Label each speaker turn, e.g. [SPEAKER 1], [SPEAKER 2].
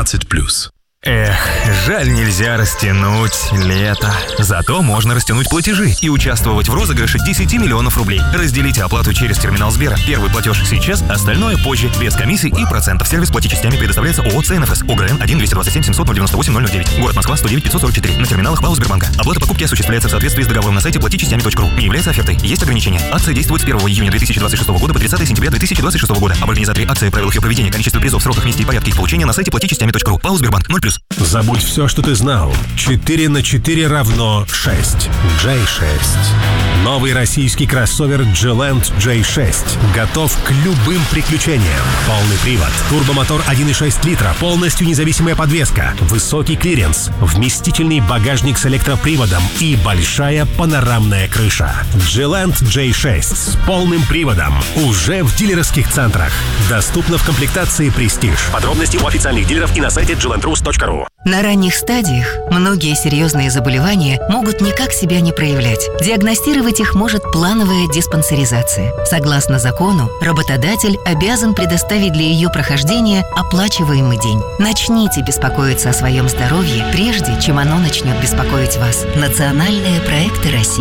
[SPEAKER 1] 18+.
[SPEAKER 2] Эх, жаль, нельзя растянуть лето. Зато можно растянуть платежи и участвовать в розыгрыше 10 миллионов рублей. Разделите оплату через терминал Сбера. Первый платеж сейчас, остальное позже, без комиссий и процентов. Сервис плати частями предоставляется ООО «ЦНФС». ОГРН 1-227-700-098-009. Город Москва, 109-544. На терминалах ПАО Сбербанка. Оплата покупки осуществляется в соответствии с договором на сайте платичастями.ру. Не является офертой. Есть ограничения. Акция действует с 1 июня 2026 года по 30 сентября 2026 года. Об организаторе акции, правилах ее проведения, количестве призов, сроках, месте и порядке их получения на сайте платичастями.ру. ПАО Сбербанк 0+.
[SPEAKER 3] Забудь все, что ты знал. 4 на 4 равно 6. J6. Новый российский кроссовер G-Land J6 готов к любым приключениям. Полный привод, турбомотор 1,6 литра, полностью независимая подвеска, высокий клиренс, вместительный багажник с электроприводом и большая панорамная крыша. G-Land J6 с полным приводом уже в дилерских центрах. Доступно в комплектации Prestige. Подробности у официальных дилеров и на сайте glandrus.ru.
[SPEAKER 4] На ранних стадиях многие серьезные заболевания могут никак себя не проявлять. Диагностировать их может плановая диспансеризация. Согласно закону, работодатель обязан предоставить для ее прохождения оплачиваемый день. Начните беспокоиться о своем здоровье, прежде чем оно начнет беспокоить вас. Национальные проекты России.